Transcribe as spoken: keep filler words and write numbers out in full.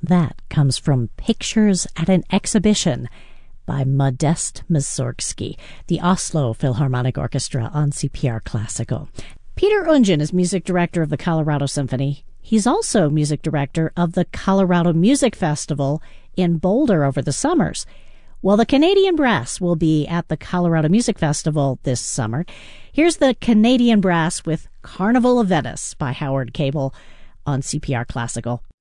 That comes from Pictures at an Exhibition by Modest Mussorgsky, the Oslo Philharmonic Orchestra on C P R Classical. Peter Ungen is music director of the Colorado Symphony. He's also music director of the Colorado Music Festival in Boulder over the summers. Well, the Canadian Brass will be at the Colorado Music Festival this summer. Here's the Canadian Brass with Carnival of Venice by Howard Cable on C P R Classical.